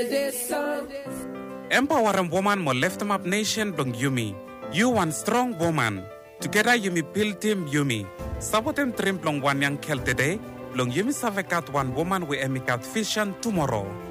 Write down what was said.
Empower woman mo left up nation blong Yumi. You one strong woman. Together Yumi build team Yumi. Sabotem trim blong one young kel today. Blong Yumi savekat one woman we emikat vision tomorrow.